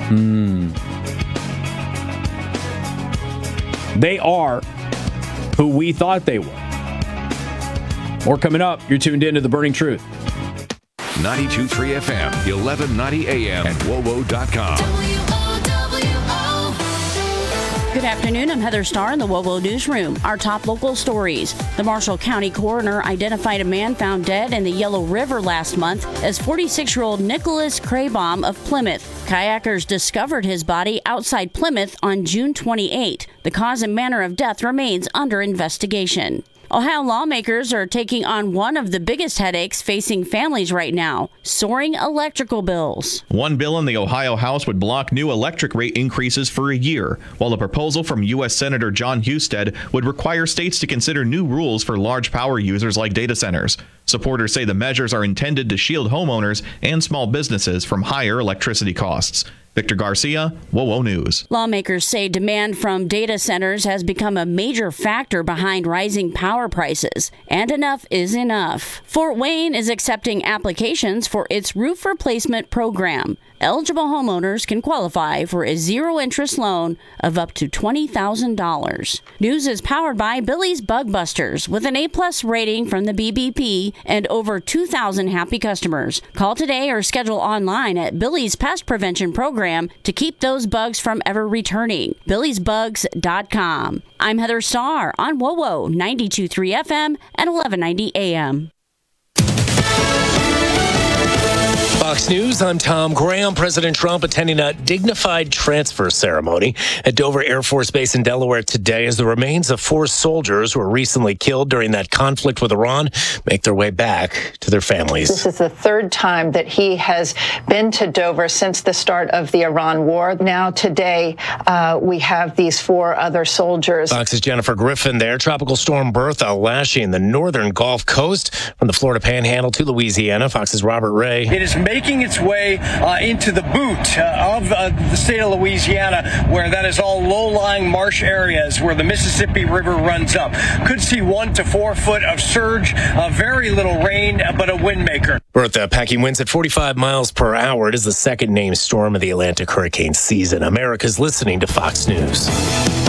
They are who we thought they were. More coming up. You're tuned in to The Burning Truth. 92.3 FM, 1190 AM, and WOWO.com. Good afternoon. I'm Heather Starr in the WOWO Newsroom. Our top local stories. The Marshall County coroner identified a man found dead in the Yellow River last month as 46-year-old Nicholas Craybaum of Plymouth. Kayakers discovered his body outside Plymouth on June 28. The cause and manner of death remains under investigation. Ohio lawmakers are taking on one of the biggest headaches facing families right now, soaring electrical bills. One bill in the Ohio House would block new electric rate increases for a year, while a proposal from U.S. Senator John Husted would require states to consider new rules for large power users like data centers. Supporters say the measures are intended to shield homeowners and small businesses from higher electricity costs. Victor Garcia, WOWO News. Lawmakers say demand from data centers has become a major factor behind rising power prices, and enough is enough. Fort Wayne is accepting applications for its roof replacement program. Eligible homeowners can qualify for a zero-interest loan of up to $20,000. News is powered by Billy's Bug Busters with an A+ rating from the BBP and over 2,000 happy customers. Call today or schedule online at Billy's Pest Prevention Program to keep those bugs from ever returning. BillysBugs.com. I'm Heather Starr on WOWO 92.3 FM and 1190 AM. Fox News, I'm Tom Graham. President Trump attending a dignified transfer ceremony at Dover Air Force Base in Delaware today as the remains of 4 soldiers who were recently killed during that conflict with Iran make their way back to their families. This is the 3rd time that he has been to Dover since the start of the Iran war. Now today, we have these 4 other soldiers. Fox's Jennifer Griffin there. Tropical storm Bertha lashing the northern Gulf Coast from the Florida Panhandle to Louisiana. Fox's Robert Ray. It is making its way into the boot of the state of Louisiana, where that is all low-lying marsh areas where the Mississippi River runs up. Could see 1 to 4 foot of surge, very little rain, but a wind maker. Bertha packing winds at 45 miles per hour. It is the second named storm of the Atlantic hurricane season. America's listening to Fox News.